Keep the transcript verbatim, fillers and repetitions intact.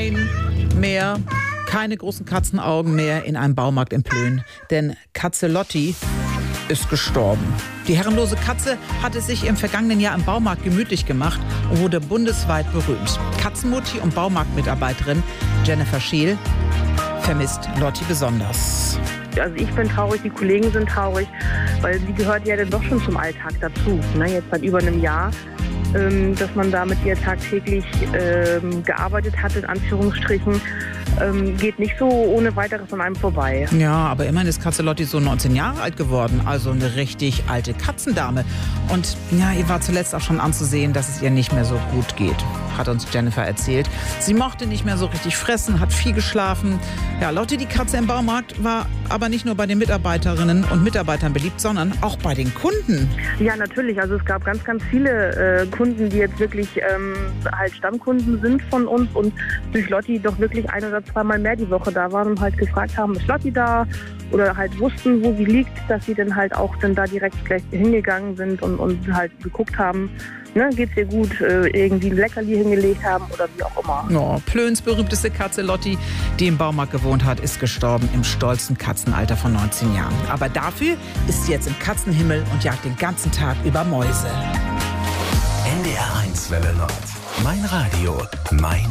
kein mehr, keine großen Katzenaugen mehr in einem Baumarkt in Plön. Denn Katze Lotti ist gestorben. Die herrenlose Katze hatte sich im vergangenen Jahr im Baumarkt gemütlich gemacht und wurde bundesweit berühmt. Katzenmutti und Baumarktmitarbeiterin Jennifer Scheel vermisst Lotti besonders. Also ich bin traurig, die Kollegen sind traurig, weil sie gehört ja dann doch schon zum Alltag dazu. Ne? Jetzt seit über einem Jahr, ähm, dass man da mit ihr tagtäglich ähm, gearbeitet hat, in Anführungsstrichen, ähm, geht nicht so ohne weiteres an einem vorbei. Ja, aber immerhin ist Katze Lotti so neunzehn Jahre alt geworden, also eine richtig alte Katzendame. Und ja, ihr war zuletzt auch schon anzusehen, dass es ihr nicht mehr so gut geht, hat uns Jennifer erzählt. Sie mochte nicht mehr so richtig fressen, hat viel geschlafen. Ja, Lotti, die Katze im Baumarkt, war aber nicht nur bei den Mitarbeiterinnen und Mitarbeitern beliebt, sondern auch bei den Kunden. Ja, natürlich. Also es gab ganz, ganz viele äh, Kunden, die jetzt wirklich ähm, halt Stammkunden sind von uns und durch Lotti doch wirklich ein oder zweimal mehr die Woche da waren und halt gefragt haben, ist Lotti da? Oder halt wussten, wo sie liegt, dass sie dann halt auch dann da direkt gleich hingegangen sind und, und halt geguckt haben, ne, geht's ihr gut, äh, irgendwie ein Leckerli hingelegt haben oder wie auch immer. Oh, Plöns berühmteste Katze Lotti, die im Baumarkt gewohnt hat, ist gestorben im stolzen Katzenalter von neunzehn Jahren. Aber dafür ist sie jetzt im Katzenhimmel und jagt den ganzen Tag über Mäuse. N D R eins Welle Nord. Mein Radio, mein